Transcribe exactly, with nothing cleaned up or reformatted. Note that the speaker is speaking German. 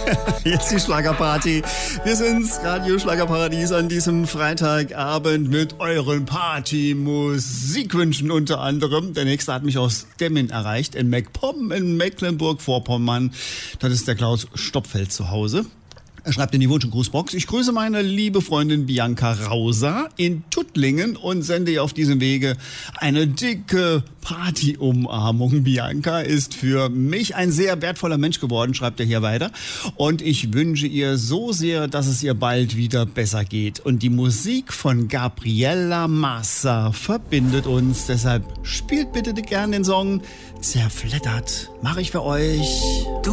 Jetzt die Schlagerparty. Wir sind's, Radio Schlagerparadies an diesem Freitagabend mit euren Party-Musikwünschen unter anderem. Der nächste hat mich aus Demmin erreicht, in MacPom in Mecklenburg-Vorpommern. Das ist der Klaus Stoppfeld zu Hause. Er schreibt in die Wunsch- und Grußbox: Ich grüße meine liebe Freundin Bianca Rauser in Tuttlingen und sende ihr auf diesem Wege eine dicke Party-Umarmung. Bianca ist für mich ein sehr wertvoller Mensch geworden, schreibt er hier weiter. Und ich wünsche ihr so sehr, dass es ihr bald wieder besser geht. Und die Musik von Gabriella Massa verbindet uns. Deshalb spielt bitte gerne den Song Zerfleddert. Mache ich für euch.